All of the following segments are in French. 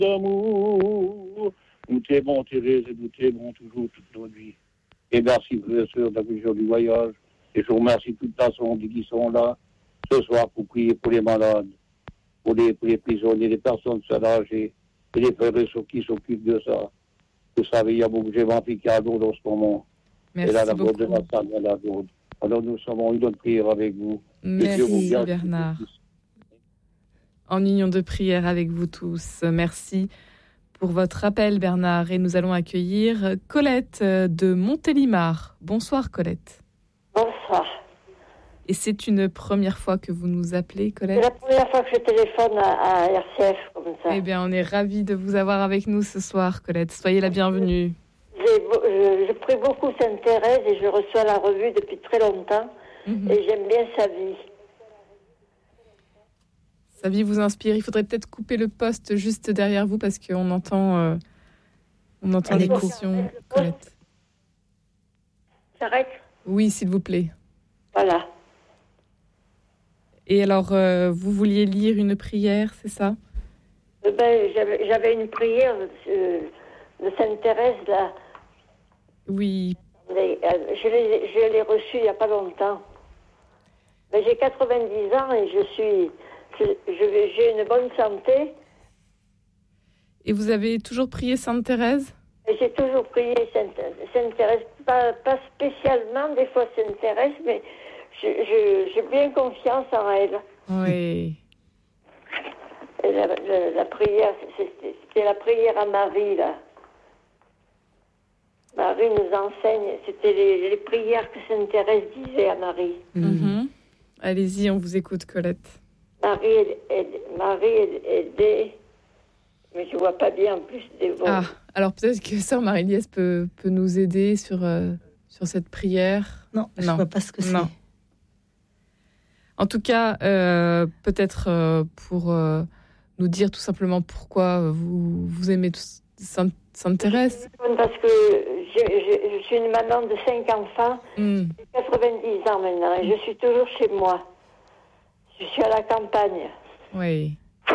d'amour. Nous t'aimons, Thérèse, et nous t'aimons toujours toute notre vie. Et merci, frères et sœurs, de la vision du voyage. Et je vous remercie toute la sonde qui sont là ce soir pour prier pour les malades, pour les prisonniers, les personnes seules âgées, et les frères et sœurs qui s'occupent de ça. Vous savez, il y a beaucoup de gens qui à Lourdes en ce moment. Merci et là, la beaucoup. de la salle de la Lourdes. Alors, nous sommes une autre prière avec vous. Merci, Bernard. En union de prière avec vous tous. Merci pour votre appel, Bernard. Et nous allons accueillir Colette de Montélimar. Bonsoir, Colette. Bonsoir. Et c'est une première fois que vous nous appelez, Colette? C'est la première fois que je téléphone à RCF comme ça. Eh bien, on est ravis de vous avoir avec nous ce soir, Colette. Soyez la bienvenue. Je prie beaucoup Sainte-Thérèse et je reçois la revue depuis très longtemps. Et j'aime bien sa vie. Sa vie vous inspire. Il faudrait peut-être couper le poste juste derrière vous parce qu'on entend l'émission, Colette. J'arrête ? Oui, s'il vous plaît. Voilà. Et alors, vous vouliez lire une prière, c'est ça? J'avais une prière de Sainte-Thérèse, là. Oui. Je l'ai reçue il n'y a pas longtemps. Mais j'ai 90 ans et j'ai une bonne santé. Et vous avez toujours prié Sainte-Thérèse? Et j'ai toujours prié Sainte-Thérèse, pas spécialement des fois Sainte-Thérèse, mais j'ai bien confiance en elle. Oui. Et la prière, c'était la prière à Marie, là. Marie nous enseigne, c'était les prières que Sainte-Thérèse disait à Marie. Mm-hmm. Allez-y, on vous écoute, Colette. Marie aidait, mais je vois pas bien en plus des mots. Ah, alors peut-être que sœur Marie-Liesse peut nous aider sur cette prière. Non, je ne vois pas ce que c'est. Non. En tout cas, peut-être pour nous dire tout simplement pourquoi vous aimez Sainte-Thérèse. Parce que je suis une maman de 5 enfants, j'ai 90 ans maintenant, et je suis toujours chez moi. Je suis à la campagne. Oui.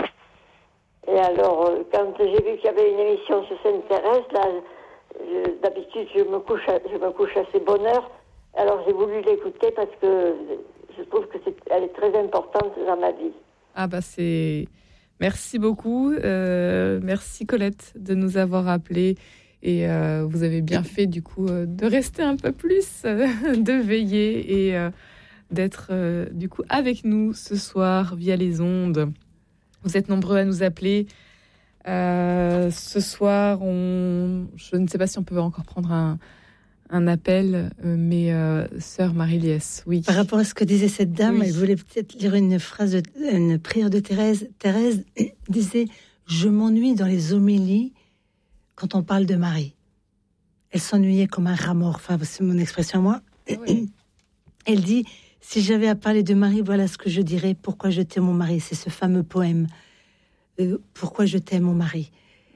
Et alors, quand j'ai vu qu'il y avait une émission sur Sainte-Thérèse, là, d'habitude, je me couche assez bonne heure. Alors, j'ai voulu l'écouter parce que je trouve qu'elle est très importante dans ma vie. Ah bah c'est... Merci beaucoup. Merci Colette de nous avoir appelés. Et vous avez bien fait du coup de rester un peu plus, de veiller et d'être du coup avec nous ce soir via les ondes. Vous êtes nombreux à nous appeler. Ce soir, je ne sais pas si on peut encore prendre un appel, mais sœur Marie-Liesse, oui. Par rapport à ce que disait cette dame, elle voulait peut-être lire une prière de Thérèse. Thérèse disait « Je m'ennuie dans les homélies quand on parle de Marie ». Elle s'ennuyait comme un rat mort, enfin c'est mon expression à moi. Oui. Elle dit « Si j'avais à parler de Marie, voilà ce que je dirais. Pourquoi je t'aime mon mari ?» C'est ce fameux poème. Pourquoi je t'aime mon mari.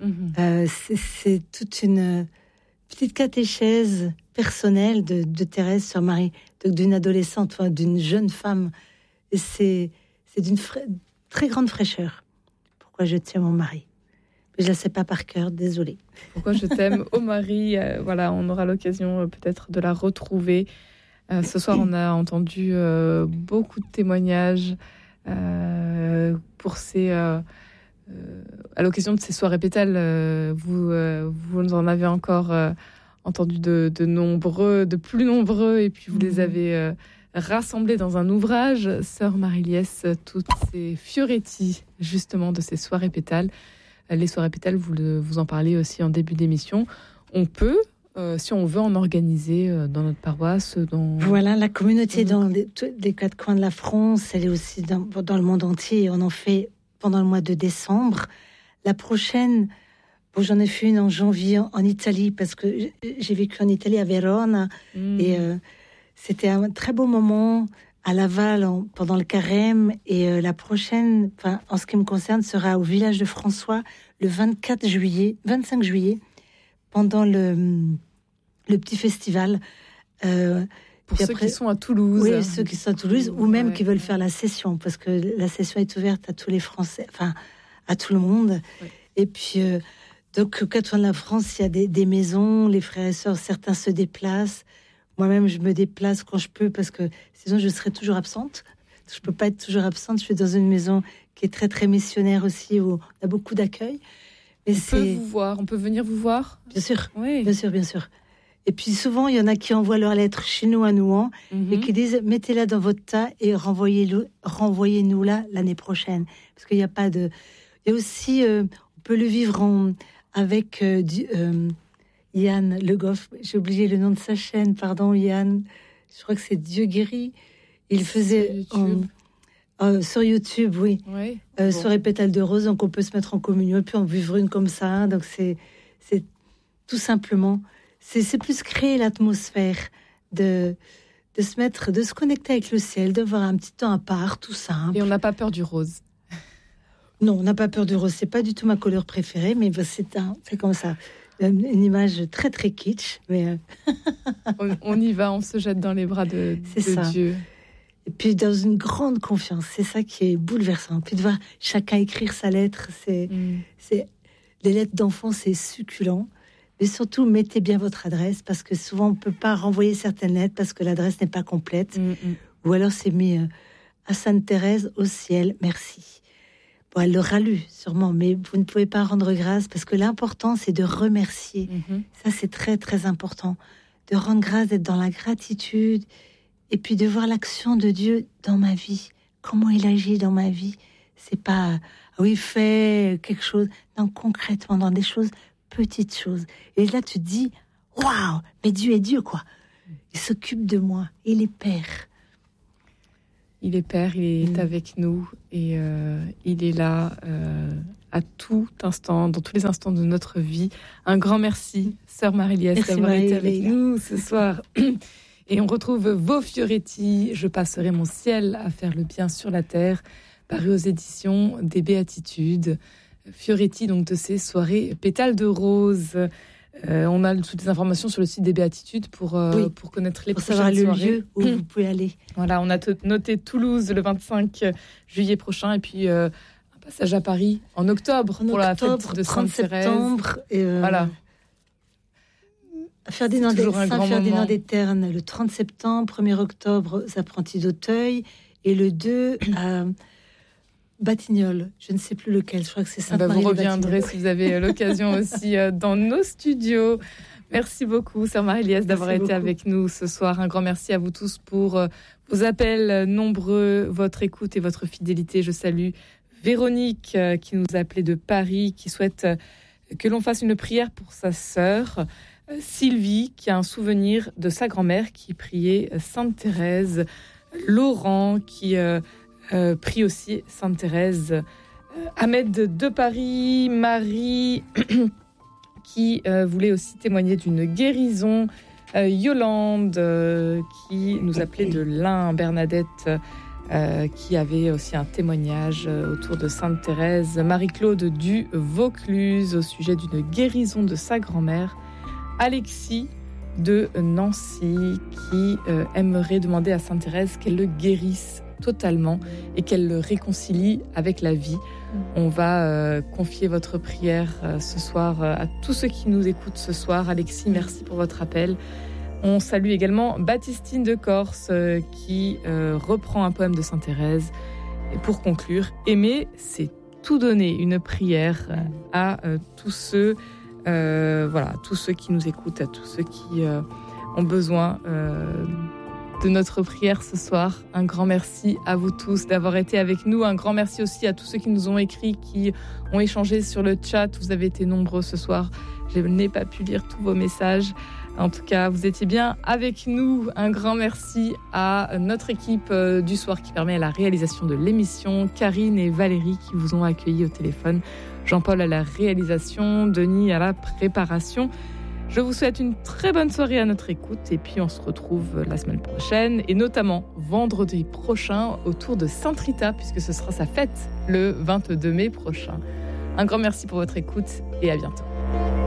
C'est toute une petite catéchèse personnelle de Thérèse sur Marie, d'une adolescente, enfin, d'une jeune femme. Et c'est d'une très grande fraîcheur. Pourquoi je t'aime mon mari. Je ne la sais pas par cœur, désolée. Pourquoi je t'aime au mari. Voilà, on aura l'occasion peut-être de la retrouver. Ce soir, on a entendu beaucoup de témoignages pour ces... à l'occasion de ces soirées pétales, vous en avez encore entendu de plus nombreux, et puis vous les avez rassemblés dans un ouvrage, sœur Marie-Liesse, toutes ces fioretti justement de ces soirées pétales. Les soirées pétales, vous en parlez aussi en début d'émission. On peut, si on veut en organiser dans notre paroisse. Voilà, la communauté dans les 4 coins de la France, elle est aussi dans le monde entier. On en fait pendant le mois de décembre. La prochaine, j'en ai fait une en janvier en Italie, parce que j'ai vécu en Italie, à Vérone, et c'était un très beau moment à Laval pendant le carême. Et la prochaine, en ce qui me concerne, sera au village de François le 25 juillet, pendant le petit festival. Pour ceux qui sont à Toulouse. Oui, ceux qui sont à Toulouse, ou même qui veulent faire la session, parce que la session est ouverte à tous les Français, enfin, à tout le monde. Ouais. Et puis, donc, aux quatre coins de la France, il y a des maisons, les frères et sœurs, certains se déplacent. Moi-même, je me déplace quand je peux, parce que sinon, je serai toujours absente. Je ne peux pas être toujours absente. Je suis dans une maison qui est très, très missionnaire aussi, où on a beaucoup d'accueil. Mais on peut venir vous voir. Bien sûr, oui. Bien sûr. Et puis souvent, il y en a qui envoient leurs lettres chez nous à Nouan et qui disent mettez-la dans votre tas et renvoyez-nous-la l'année prochaine. Parce qu'il n'y a pas de... Il y a aussi, on peut le vivre avec Yann Le Goff. J'ai oublié le nom de sa chaîne, pardon Yann. Je crois que c'est Dieu guérit. Il faisait... sur YouTube, oui. Sur les pétales de rose, donc on peut se mettre en communion et puis en vivre une comme ça. Donc c'est tout simplement... C'est plus créer l'atmosphère de se connecter avec le ciel, d'avoir un petit temps à part, tout simple. Et on n'a pas peur du rose. Non, on n'a pas peur du rose. C'est pas du tout ma couleur préférée, mais c'est comme ça. Une image très très kitsch. Mais on y va, on se jette dans les bras de Dieu. Et puis dans une grande confiance, c'est ça qui est bouleversant. Puis de voir chacun écrire sa lettre, c'est les lettres d'enfants, c'est succulent. Mais surtout, mettez bien votre adresse, parce que souvent, on ne peut pas renvoyer certaines lettres parce que l'adresse n'est pas complète. Ou alors, c'est mis à Sainte-Thérèse, au ciel, merci. Bon, elle l'aura lu, sûrement, mais vous ne pouvez pas rendre grâce, parce que l'important, c'est de remercier. Ça, c'est très, très important. De rendre grâce, d'être dans la gratitude, et puis de voir l'action de Dieu dans ma vie. Comment il agit dans ma vie. C'est pas, oui, fait quelque chose. Non, concrètement, dans des choses... petites choses. Et là, tu te dis, waouh, mais Dieu est Dieu, quoi. Il s'occupe de moi. Il est Père. Il est Père, il est avec nous et il est là à tout instant, dans tous les instants de notre vie. Un grand merci, Sœur Marie-Liesse, d'avoir été avec nous ce soir. Et on retrouve vos Fioretti, Je passerai mon ciel à faire le bien sur la terre, paru aux éditions des Béatitudes. Fioretti, donc de ces soirées pétales de rose. On a toutes les informations sur le site des Béatitudes pour connaître les prochaines soirées. Pour savoir le lieu où vous pouvez aller. Voilà, on a noté Toulouse le 25 juillet prochain et puis un passage à Paris en octobre pour la fête de Sainte-Thérèse. Septembre. Voilà. Saint-Ferdinand des Ternes le 30 septembre, 1er octobre, Apprentis d'Auteuil et le 2 à Batignolles. Je ne sais plus lequel, je crois que c'est Sainte-Marie. Vous reviendrez si vous avez l'occasion aussi dans nos studios. Merci beaucoup, Sœur Marie-Liesse, d'avoir été avec nous ce soir. Un grand merci à vous tous pour vos appels nombreux, votre écoute et votre fidélité. Je salue Véronique qui nous a appelé de Paris, qui souhaite que l'on fasse une prière pour sa sœur. Sylvie, qui a un souvenir de sa grand-mère qui priait Sainte-Thérèse. Laurent, qui prie aussi Sainte-Thérèse. Ahmed de Paris. Marie, qui voulait aussi témoigner d'une guérison. Yolande, qui nous appelait de l'Ain. Bernadette, qui avait aussi un témoignage autour de Sainte-Thérèse. Marie-Claude du Vaucluse, au sujet d'une guérison de sa grand-mère. Alexis de Nancy, qui aimerait demander à Sainte-Thérèse qu'elle le guérisse totalement et qu'elle le réconcilie avec la vie. On va confier votre prière ce soir à tous ceux qui nous écoutent ce soir. Alexis, merci pour votre appel. On salue également Baptistine de Corse qui reprend un poème de Sainte-Thérèse. Et pour conclure, aimer, c'est tout donner. Une prière à tous ceux tous ceux qui nous écoutent, à tous ceux qui ont besoin de notre prière ce soir. Un grand merci à vous tous d'avoir été avec nous. Un grand merci aussi à tous ceux qui nous ont écrit, qui ont échangé sur le chat. Vous avez été nombreux ce soir. Je n'ai pas pu lire tous vos messages. En tout cas, vous étiez bien avec nous. Un grand merci à notre équipe du soir qui permet la réalisation de l'émission. Karine et Valérie qui vous ont accueillis au téléphone. Jean-Paul à la réalisation, Denis à la préparation. Je vous souhaite une très bonne soirée à notre écoute et puis on se retrouve la semaine prochaine et notamment vendredi prochain autour de Sainte Rita puisque ce sera sa fête le 22 mai prochain. Un grand merci pour votre écoute et à bientôt.